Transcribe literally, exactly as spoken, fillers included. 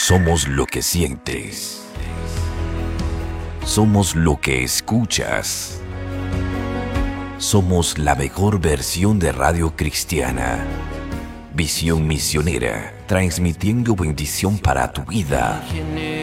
Somos lo que sientes. Somos lo que escuchas. Somos la mejor versión de Radio Cristiana. Visión misionera, transmitiendo bendición para tu vida.